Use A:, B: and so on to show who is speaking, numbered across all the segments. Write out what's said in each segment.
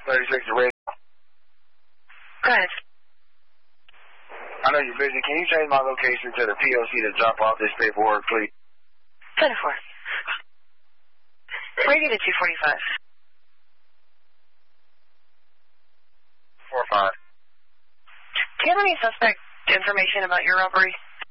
A: 36 to radio.
B: Go ahead.
A: I know you're busy. Can you change my location to the POC to drop off this paperwork, please?
B: 10-4. Radio to 245.
A: 4-5.
B: Do you have any suspect information about your robbery?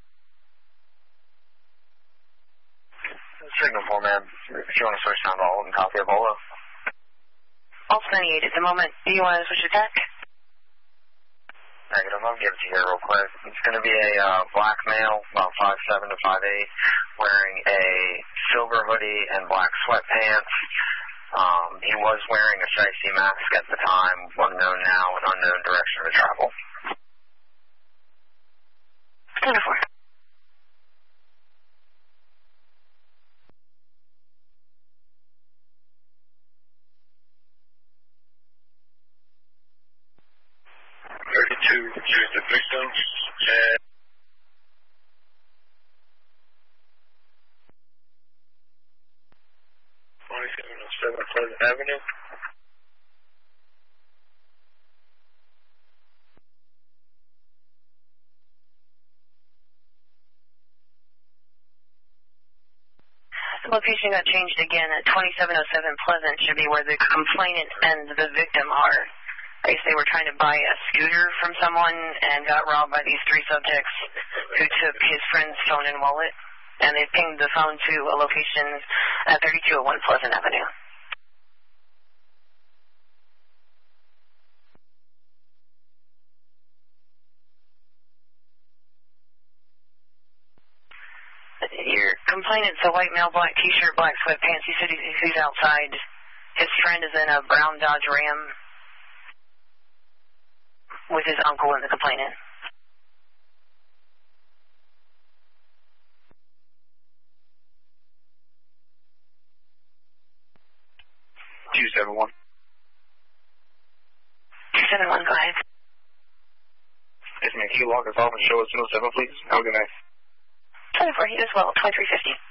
A: Signal 4, man. If you want to switch down to Alton, copy of Olo.
B: Alt 98 at the moment. Do you want to switch attack?
A: Negative. I'll give it to you real quick. It's going to be a black male, about 5'7" to 5'8", wearing a silver hoodie and black sweatpants. He was wearing a shiesty mask at the time, unknown now, and unknown direction of travel.
B: 10-4.
A: Choose the victim and 2707 Pleasant Avenue.
B: The location got changed again at 2707 Pleasant. Should be where the complainant and the victim are. I guess they were trying to buy a scooter from someone and got robbed by these three subjects who took his friend's phone and wallet. And they pinged the phone to a location at 3201 Pleasant Avenue. Your complainant's a white male, black t-shirt, black sweatpants. He said he's outside. His friend is in a brown Dodge Ram with his uncle and the complainant.
A: Two 271.
B: 271, go ahead.
A: Yes, man. Can you log us off and show us 207, please? Have a good night.
B: 24, he does well, 2350.